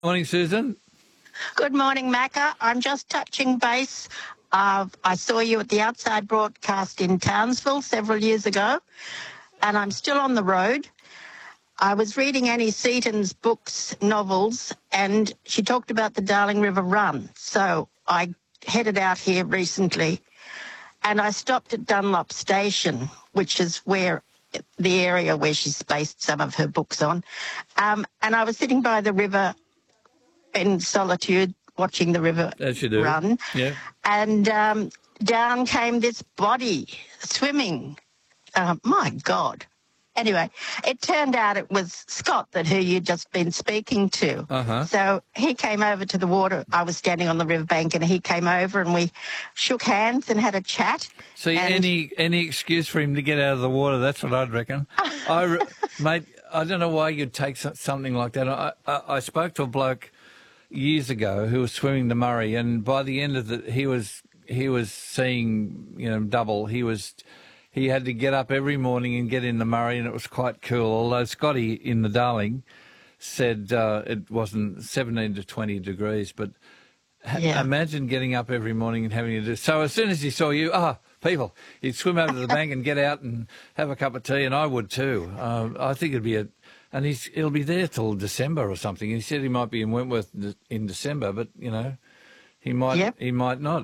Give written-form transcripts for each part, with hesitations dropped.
Morning, Susan. Good morning, Macca. I'm just touching base. I saw you at the Outside broadcast in Townsville several years ago, and I'm still on the road. I was reading Annie Seaton's books, novels, and she talked about the Darling River Run. So I headed out here recently, and I stopped at Dunlop Station, which is where the area where she's based some of her books on. And I was sitting by the river in solitude, watching the river As you do. run. Yeah. And down came this body swimming. My God. Anyway, it turned out it was Scott who you'd just been speaking to. Uh-huh. So he came over to the water. I was standing on the riverbank and he came over and we shook hands and had a chat. So and any excuse for him to get out of the water, that's what I'd reckon. Mate, I don't know why you'd take something like that. I spoke to a bloke years ago who was swimming the Murray, and by the end of he was seeing double. He had to get up every morning and get in the Murray, and it was quite cool. Although Scotty in the Darling said it wasn't 17 to 20 degrees, but imagine getting up every morning and having to do. So as soon as he saw you, people, he'd swim over to the bank and get out and have a cup of tea, and I would too. I think it'd be and he'll be there till December or something. He said he might be in Wentworth in December, but he might not.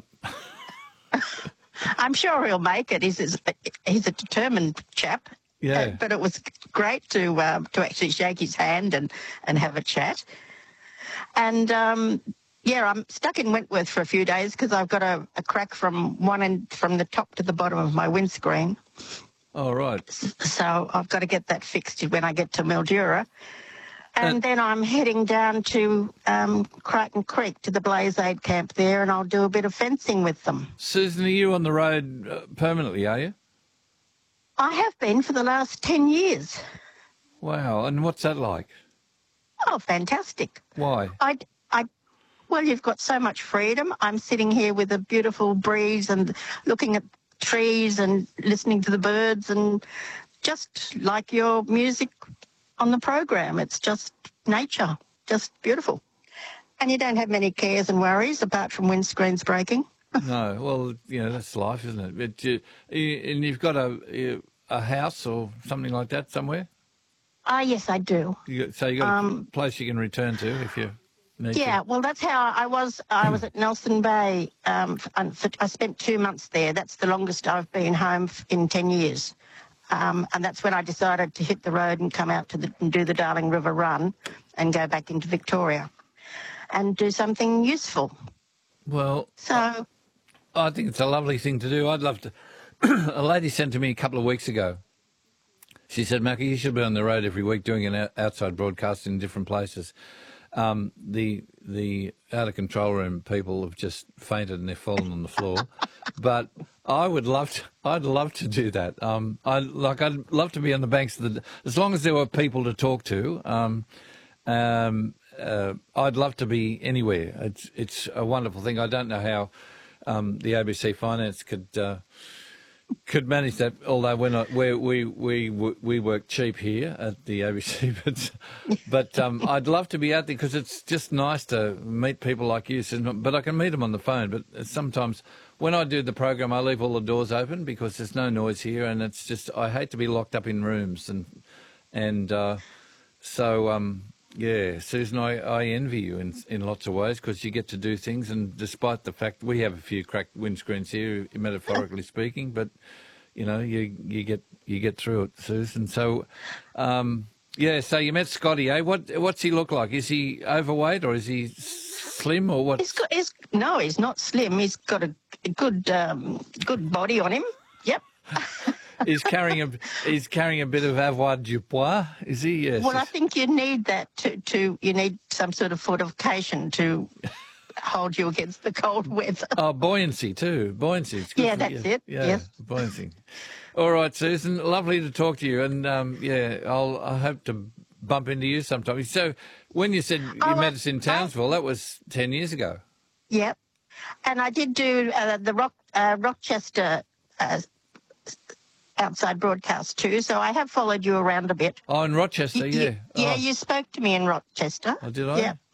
I'm sure he'll make it. He's a determined chap. Yeah. But it was great to actually shake his hand and have a chat. And I'm stuck in Wentworth for a few days because I've got a crack from one end, from the top to the bottom of my windscreen. Oh, right. So I've got to get that fixed when I get to Mildura. And then I'm heading down to Crichton Creek to the Blaze Aid camp there, and I'll do a bit of fencing with them. Susan, are you on the road permanently, are you? I have been for the last 10 years. Wow. And what's that like? Oh, fantastic. Why? Well, you've got so much freedom. I'm sitting here with a beautiful breeze and looking at trees and listening to the birds, and just like your music on the program. It's just nature, just beautiful. And you don't have many cares and worries apart from windscreens breaking. No, well, that's life, isn't it? And you've got a house or something like that somewhere? Yes, I do. So you got a place you can return to if you need to? Yeah, well, that's how I was at Nelson Bay. I spent 2 months there. That's the longest I've been home in 10 years. And that's when I decided to hit the road and come out and do the Darling River Run and go back into Victoria and do something useful. Well, so I think it's a lovely thing to do. I'd love to. A lady sent to me a couple of weeks ago. She said, Mackie, you should be on the road every week doing an outside broadcast in different places. The out-of-control room people have just fainted and they're fallen on the floor. But I'd love to do that. I'd love to be on the banks of as long as there were people to talk to. I'd love to be anywhere. It's a wonderful thing. I don't know how the ABC Finance could manage that. Although we work cheap here at the ABC, but I'd love to be out there because it's just nice to meet people like you. But I can meet them on the phone. But sometimes when I do the program, I leave all the doors open because there's no noise here, and it's just I hate to be locked up in rooms Yeah, Susan, I envy you in lots of ways because you get to do things, and despite the fact we have a few cracked windscreens here, metaphorically speaking, but you get through it, Susan. So, so you met Scotty, eh? What's he look like? Is he overweight or is he slim or what? No, he's not slim. He's got a good body on him. Yep. He's carrying a bit of avoirdupois, is he? Yes. Well, I think you need that you need some sort of fortification to hold you against the cold weather. Oh, buoyancy too. Buoyancy. It's good that's it. Yeah, yes. Buoyancy. All right, Susan. Lovely to talk to you, and I hope to bump into you sometime. So, when you said you met us in Townsville, that was 10 years ago. Yep. And I did do the Rochester outside broadcast too, so I have followed you around a bit. Oh, in Rochester, yeah. Yeah, you spoke to me in Rochester. Oh, did I? Yeah.